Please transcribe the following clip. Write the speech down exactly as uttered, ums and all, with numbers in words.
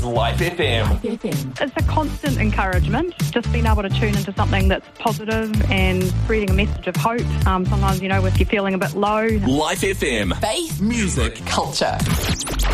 Life F M. It's a constant encouragement, just being able to tune into something that's positive and spreading a message of hope. Um, sometimes, you know, if you're feeling a bit low. Life F M. Faith, music, culture.